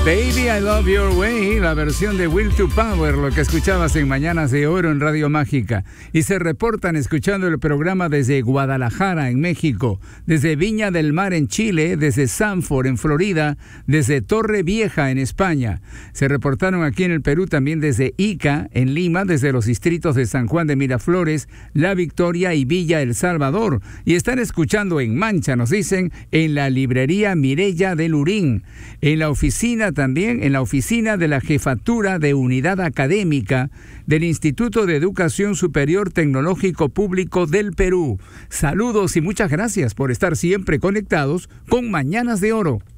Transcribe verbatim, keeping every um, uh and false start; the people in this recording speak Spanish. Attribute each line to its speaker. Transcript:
Speaker 1: Baby, I Love Your Way, la versión de Will to Power, lo que escuchabas en Mañanas de Oro en Radio Mágica. Y se reportan escuchando el programa desde Guadalajara, en México, desde Viña del Mar, en Chile, desde Sanford, en Florida, desde Torre Vieja, en España. Se reportaron aquí en el Perú también desde Ica, en Lima, desde los distritos de San Juan de Miraflores, La Victoria y Villa El Salvador. Y están escuchando en Mancha, nos dicen, en la librería Mireya de Lurín, en la oficina también en la oficina de la Jefatura de Unidad Académica del Instituto de Educación Superior Tecnológico Público del Perú. Saludos y muchas gracias por estar siempre conectados con Mañanas de Oro.